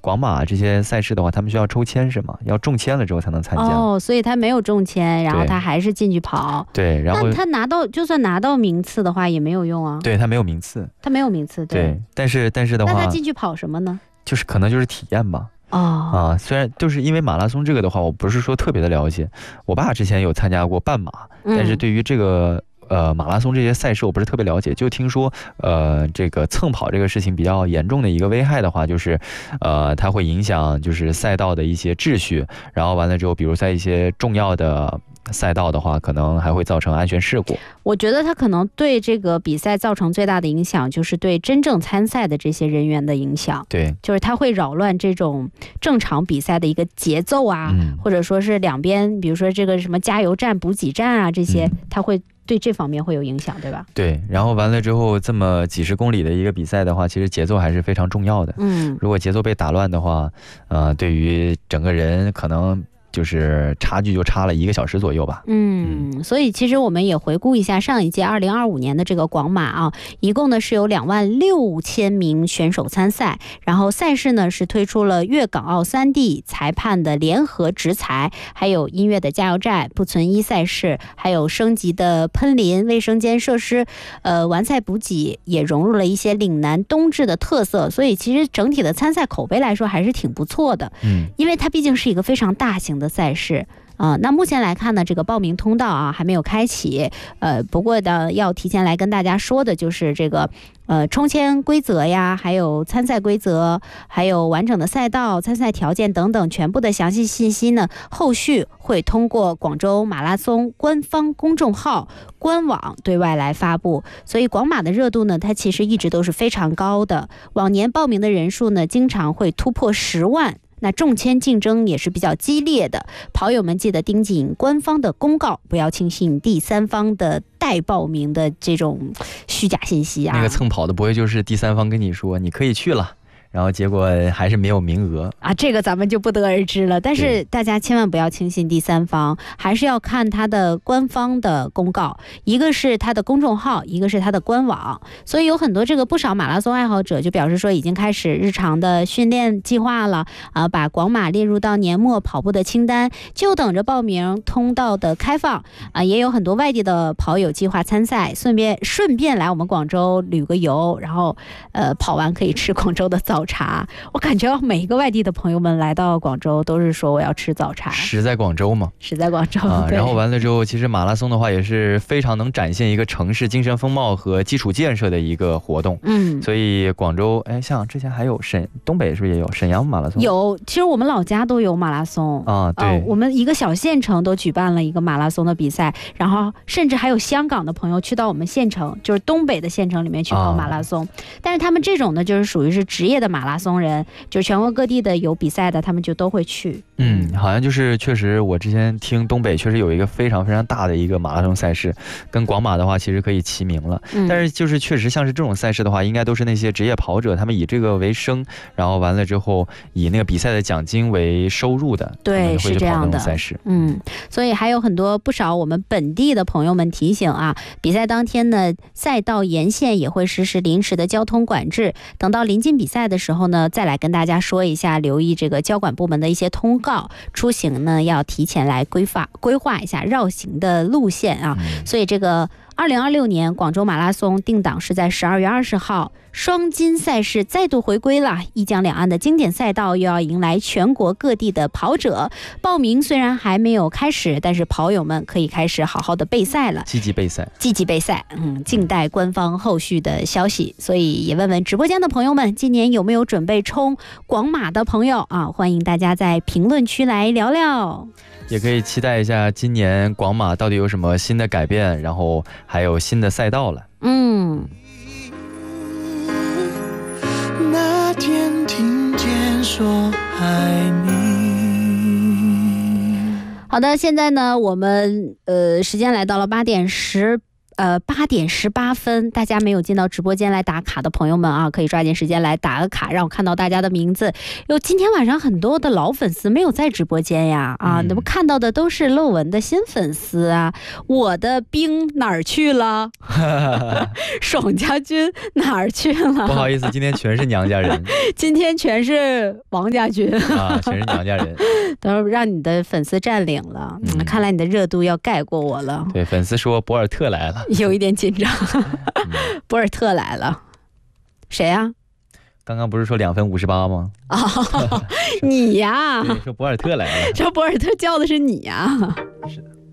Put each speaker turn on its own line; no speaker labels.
广马这些赛事的话，他们需要抽签是吗？要中签了之后才能参加。
哦，所以他没有中签，然后他还是进去跑。
对，然后
那他就算拿到名次的话也没有用啊。
对，他没有名次。
他没有名次，
对。但是的话，
那他进去跑什么呢？
就是可能就是体验吧。虽然就是因为马拉松这个的话，我不是说特别的了解。我爸之前有参加过半马，但是对于这个马拉松这些赛事我不是特别了解，就听说这个蹭跑这个事情比较严重的一个危害的话，就是它会影响就是赛道的一些秩序，然后完了之后，比如在一些重要的赛道的话，可能还会造成安全事故。
我觉得它可能对这个比赛造成最大的影响，就是对真正参赛的这些人员的影响。
对，
就是它会扰乱这种正常比赛的一个节奏啊，或者说是两边，比如说这个什么加油站、补给站啊，这些，它会对这方面会有影响，对吧？
对，然后完了之后，这么几十公里的一个比赛的话，其实节奏还是非常重要的。如果节奏被打乱的话，对于整个人可能就是差距就差了1个小时左右吧。
所以其实我们也回顾一下上一届2025年的这个广马啊，一共呢是有26000名选手参赛，然后赛事呢是推出了粤港澳3地裁判的联合执裁，还有音乐的加油站、不存一赛事，还有升级的喷淋、卫生间设施，完赛补给也融入了一些岭南冬至的特色，所以其实整体的参赛口碑来说还是挺不错的。因为它毕竟是一个非常大型的赛事。那目前来看呢，这个报名通道啊还没有开启，不过呢要提前来跟大家说的就是这个抽签规则呀，还有参赛规则，还有完整的赛道、参赛条件等等全部的详细信息呢，后续会通过广州马拉松官方公众号、官网对外来发布。所以广马的热度呢，它其实一直都是非常高的，往年报名的人数呢，经常会突破10万。那中签竞争也是比较激烈的，跑友们记得盯紧官方的公告，不要轻信第三方的代报名的这种虚假信息啊。
那个蹭跑的不会就是第三方跟你说你可以去了，然后结果还是没有名额
啊，这个咱们就不得而知了。但是大家千万不要轻信第三方，还是要看他的官方的公告，一个是他的公众号，一个是他的官网。所以有很多这个不少马拉松爱好者就表示说，已经开始日常的训练计划了啊，把广马列入到年末跑步的清单，就等着报名通道的开放啊。也有很多外地的跑友计划参赛，顺便来我们广州旅个游，然后跑完可以吃广州的早茶。我感觉每一个外地的朋友们来到广州都是说我要吃早茶。
实在广州嘛，
实在广州
然后完了之后，其实马拉松的话也是非常能展现一个城市精神风貌和基础建设的一个活动。所以广州像之前还有东北是不是也有沈阳马拉松？
有，其实我们老家都有马拉松
啊。对，
我们一个小县城都举办了一个马拉松的比赛，然后甚至还有香港的朋友去到我们县城，就是东北的县城里面去跑马拉松。但是他们这种呢，就是属于是职业的马拉松人，就是全国各地的有比赛的，他们就都会去。
好像就是确实，我之前听东北确实有一个非常非常大的一个马拉松赛事，跟广马的话其实可以齐名了。但是就是确实像是这种赛事的话，应该都是那些职业跑者，他们以这个为生，然后完了之后以那个比赛的奖金为收入的。
对，是这样的
赛事。
所以还有不少我们本地的朋友们提醒啊，比赛当天呢，赛道沿线也会实施临时的交通管制，等到临近比赛的时候呢，再来跟大家说一下，留意这个交管部门的一些通告，出行呢要提前来规划一下绕行的路线啊。所以这个2026年广州马拉松定档是在12月20号，双金赛事再度回归了，一江两岸的经典赛道又要迎来全国各地的跑者。报名虽然还没有开始，但是跑友们可以开始好好的备赛了，
积极备赛。
静待官方后续的消息。所以也问问直播间的朋友们，今年有没有准备冲广马的朋友啊？欢迎大家在评论区来聊聊。
也可以期待一下今年广马到底有什么新的改变，然后还有新的赛道了。
那天听见说爱你。
好的，现在呢我们时间来到了8点 8点18分，大家没有进到直播间来打卡的朋友们啊，可以抓紧时间来打个卡，让我看到大家的名字。今天晚上很多的老粉丝没有在直播间呀，那么看到的都是漏文的新粉丝啊。我的兵哪儿去了？爽家军哪儿去了？
不好意思，今天全是娘家人，
今天全是王家军
啊，全是娘家人，
都让你的粉丝占领了。看来你的热度要盖过我了。
对，粉丝说博尔特来了，
有一点紧张。博尔特来了，谁呀？
刚刚不是说2分58吗？
你呀，
对，说博尔特来了，
这博尔特叫的是你呀。
是的。